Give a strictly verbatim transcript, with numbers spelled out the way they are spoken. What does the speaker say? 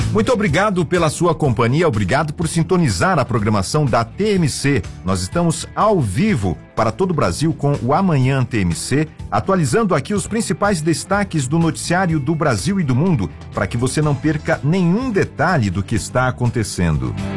Muito obrigado pela sua companhia, obrigado por sintonizar a programação da T M C. Nós estamos ao vivo para todo o Brasil com o Amanhã T M C, atualizando aqui os principais destaques do noticiário do Brasil e do mundo, para que você não perca nenhum detalhe do que está acontecendo.